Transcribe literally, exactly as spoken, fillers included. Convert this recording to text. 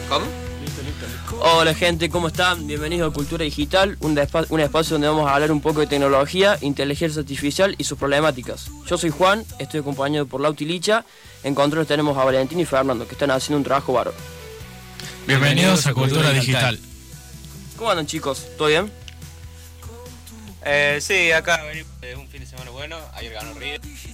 ¿Cómo? Listo, listo, listo. Hola gente, ¿cómo están? Bienvenidos a Cultura Digital, un, despa- un espacio donde vamos a hablar un poco de tecnología, inteligencia artificial y sus problemáticas. Yo soy Juan, estoy acompañado por Lauti Licha, en control tenemos a Valentín y Fernando, que están haciendo un trabajo bárbaro. Bienvenidos a Cultura Digital. ¿Cómo andan chicos? ¿Todo bien? Eh, sí, acá venimos de un fin de semana bueno. Ayer ganó River.